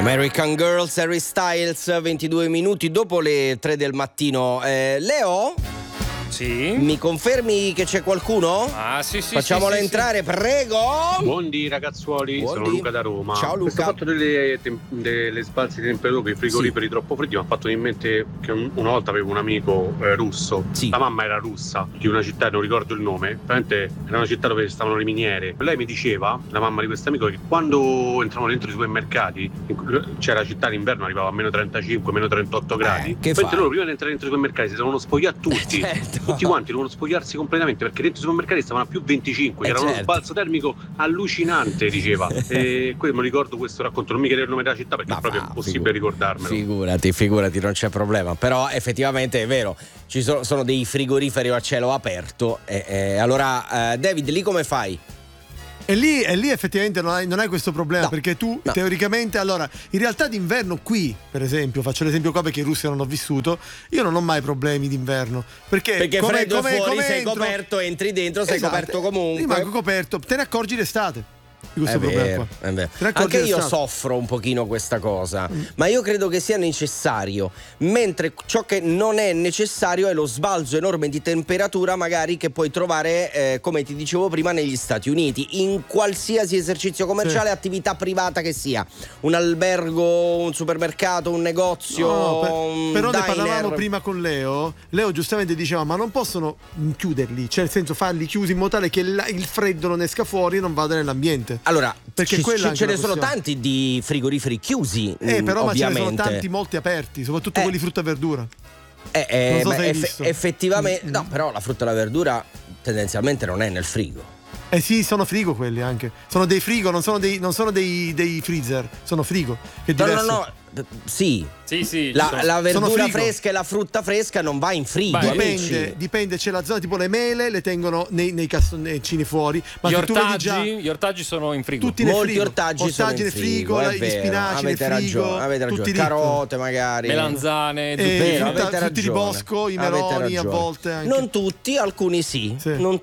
American Girls, Harry Styles, 22 minuti dopo le 3 del mattino. Leo? Sì. Mi confermi che c'è qualcuno? Ah, sì. Facciamola entrare, prego. Buondì ragazzuoli, sono Luca da Roma. Ciao Luca. Questo fatto delle sbalzi di temperatura, i frigoriferi troppo freddi, mi ha fatto in mente che una volta avevo un amico russo. Sì. La mamma era russa, di una città, non ricordo il nome, veramente era una città dove stavano le miniere. Lei mi diceva, la mamma di questo amico, che quando entravano dentro i supermercati, c'era città d'inverno, arrivava a meno 35, meno 38 gradi. Mentre loro prima di entrare dentro i supermercati si dovevano spogliare tutti. Certo. Tutti quanti dovevano spogliarsi completamente, perché dentro i supermercati stavano a più 25, c'era uno sbalzo termico allucinante, diceva. E quello mi ricordo questo racconto, non mi chiedere il nome della città perché è proprio impossibile ricordarmelo. Figurati, non c'è problema. Però effettivamente è vero, ci sono dei frigoriferi a cielo aperto. Allora, David, lì come fai? E lì effettivamente non hai questo problema, perché tu teoricamente, allora, in realtà d'inverno qui, per esempio, faccio l'esempio qua perché in Russia non ho vissuto, io non ho mai problemi d'inverno, perché freddo fuori, sei coperto, entri dentro, sei coperto comunque. Rimango coperto, te ne accorgi l'estate. Di questo problema qua. Anche io soffro un pochino questa cosa, ma io credo che sia necessario, mentre ciò che non è necessario è lo sbalzo enorme di temperatura magari che puoi trovare, come ti dicevo prima, negli Stati Uniti, in qualsiasi esercizio commerciale, attività privata che sia, un albergo, un supermercato, un negozio, però un ne diner. parlavamo prima con Leo giustamente diceva ma non possono chiuderli, cioè nel senso farli chiusi in modo tale che il freddo non esca fuori e non vada nell'ambiente. Allora, perché ce ne sono tanti di frigoriferi chiusi, però ovviamente. ma ce ne sono tanti molti aperti, soprattutto quelli frutta e verdura. Non so se hai visto. Effettivamente, no, però la frutta e la verdura tendenzialmente non è nel frigo. Sì, sono frigo quelli anche. Sono dei frigo, non sono dei freezer, sono frigo. Che è diverso. No. Sì. La Sono verdura frigo. fresca e la frutta fresca non va in frigo. Dipende, c'è la zona tipo le mele le tengono nei castoncini fuori, ma gli ortaggi sono in frigo. Tutti nel Molti frigo. ortaggi sono in frigo, gli spinaci nel frigo, avete ragione. tutti Carote magari, melanzane, frutti di bosco, i meloni a volte anche. Non tutti, alcuni sì.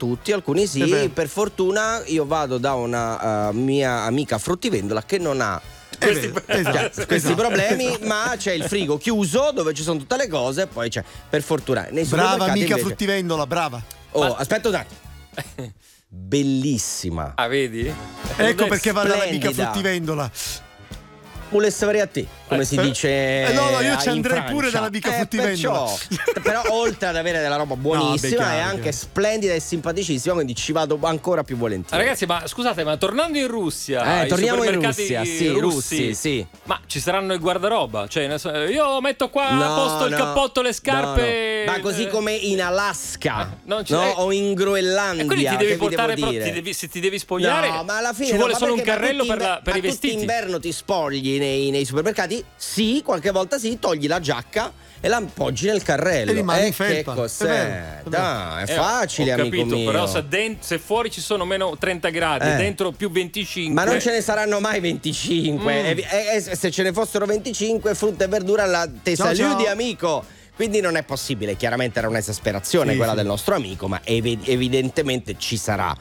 Per fortuna io vado da una mia amica fruttivendola che non ha questi problemi, ma c'è il frigo chiuso dove ci sono tutte le cose, e poi c'è, per fortuna, nei brava amica invece... fruttivendola, brava. Aspetta un attimo. Bellissima. Vedi? Ecco perché va l'amica fruttivendola. Volesse a te, come si dice. No, io ci andrei pure dall'amica fruttivendola. Però oltre ad avere della roba buonissima, è anche splendida e simpaticissima, quindi ci vado ancora più volentieri. Ragazzi, ma scusate, ma tornando in Russia, torniamo in Russia, russi, sì. Ma ci saranno il guardaroba? Cioè, io metto qua a posto il cappotto, le scarpe. No. Ma così come in Alaska, o in Groenlandia. E quindi ti devi portare, se ti devi spogliare. No, ma alla fine ci vuole solo un carrello per i vestiti. D'inverno ti spogli nei supermercati, sì, qualche volta sì, togli la giacca e la appoggi nel carrello. E rimani in che felpa. cos'è? Dai, è facile, ho capito, amico mio. Però se fuori ci sono meno 30 gradi, dentro più 25. Ma non ce ne saranno mai 25. Se ce ne fossero 25, frutta e verdura te saluti, amico. Quindi non è possibile, chiaramente era un'esasperazione quella del nostro amico, ma evidentemente ci sarà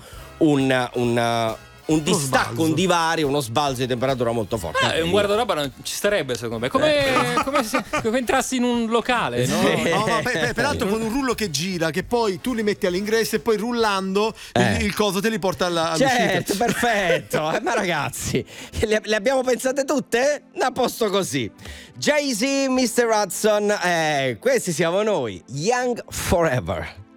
un distacco, un divario, uno sbalzo di temperatura molto forte. Un guardaroba non ci starebbe, secondo me. Come se entrassi in un locale, no? No, ma peraltro con un rullo che gira, che poi tu li metti all'ingresso e poi rullando il coso te li porta all'uscita. Certo, perfetto. Ma ragazzi, le abbiamo pensate tutte? A posto così. Jay-Z, Mr. Hudson, questi siamo noi. Young Forever.